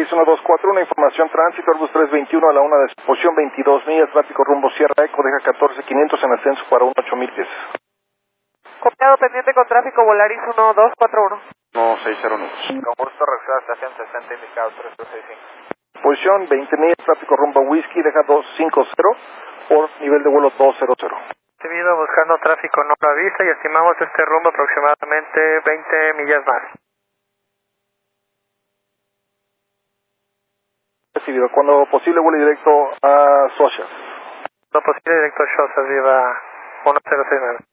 Volaris 1241, información tránsito, Airbus 321 a la 1 de posición, 22 millas, tráfico rumbo Sierra Eco, deja 14500 en ascenso para 8000 pies. Copiado pendiente con tráfico, Volaris 1241. No, 609. Con gusto, regresar a estación 60, indicado 3265. Posición, 20 millas, tráfico rumbo Whisky, deja 250 por nivel de vuelo 200. Recibido, buscando tráfico, no lo avisa y estimamos este rumbo aproximadamente 20 millas más. Recibido, cuando posible vuelo directo a Socha. Lo posible directo a Shota, viva 1069.